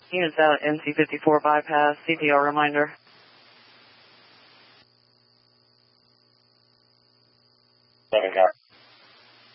Units out at NC54 bypass, CPR reminder. Seven car.